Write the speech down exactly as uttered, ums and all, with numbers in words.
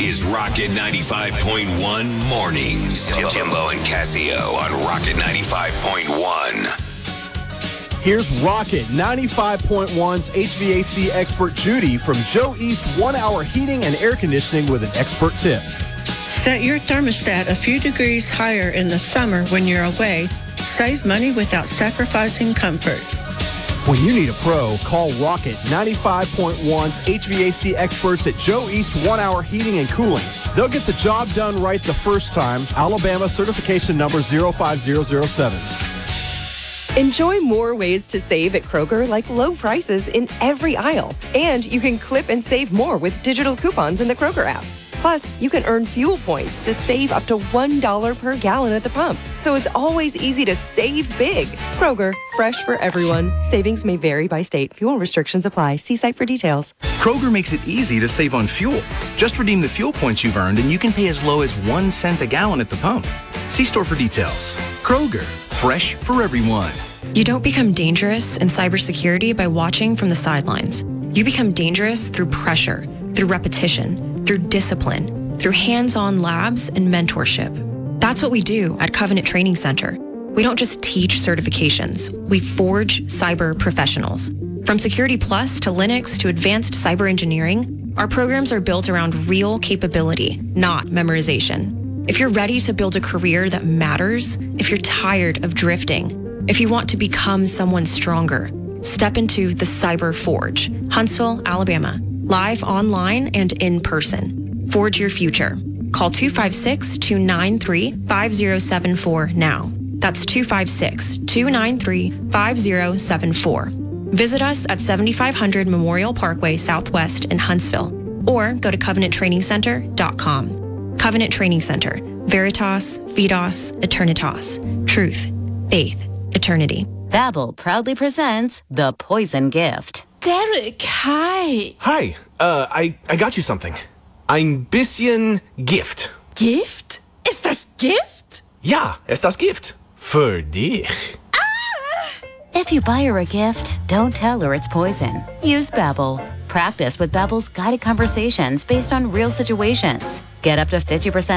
is Rocket ninety-five point one Mornings. Jimbo and Casio on Rocket ninety-five point one. Here's Rocket ninety-five point one's H V A C expert Judy from Joe East One Hour Heating and Air Conditioning with an expert tip. Set your thermostat a few degrees higher in the summer when you're away. Save money without sacrificing comfort. When you need a pro, call Rocket ninety-five point one's H V A C experts at Joe East One Hour Heating and Cooling. They'll get the job done right the first time. Alabama certification number zero five zero zero seven. Enjoy more ways to save at Kroger, like low prices in every aisle. And you can clip and save more with digital coupons in the Kroger app. Plus, you can earn fuel points to save up to one dollar per gallon at the pump. So it's always easy to save big. Kroger, fresh for everyone. Savings may vary by state. Fuel restrictions apply. See site for details. Kroger makes it easy to save on fuel. Just redeem the fuel points you've earned and you can pay as low as one cent a gallon at the pump. See store for details. Kroger, fresh for everyone. You don't become dangerous in cybersecurity by watching from the sidelines. You become dangerous through pressure, through repetition, through discipline, through hands-on labs and mentorship. That's what we do at Covenant Training Center. We don't just teach certifications. We forge cyber professionals. From Security Plus to Linux to advanced cyber engineering, our programs are built around real capability, not memorization. If you're ready to build a career that matters, if you're tired of drifting, if you want to become someone stronger, step into the Cyber Forge, Huntsville, Alabama. Live online and in person. Forge your future. Call two five six, two nine three, five zero seven four now. That's two five six, two nine three, five zero seven four. Visit us at seventy-five hundred Memorial Parkway Southwest in Huntsville or go to covenant training center dot com. Covenant Training Center. Veritas, Fidos, Eternitas. Truth, faith, eternity. Babbel proudly presents The Poison Gift. Derek, hi. Hi, uh, I, I got you something. Ein bisschen Gift. Gift? Ist das Gift? Ja, ist das Gift. Für dich. Ah! If you buy her a gift, don't tell her it's poison. Use Babbel. Practice with Babbel's guided conversations based on real situations. Get up to fifty percent